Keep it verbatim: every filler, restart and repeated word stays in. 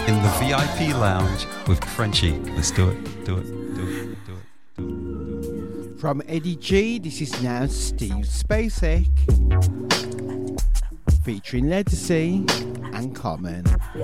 in the V I P lounge with Frenchie. Let's do it, do it, do it, do it, do it. From Eddie G, this is now Steve Spacek, featuring Legacy and Common.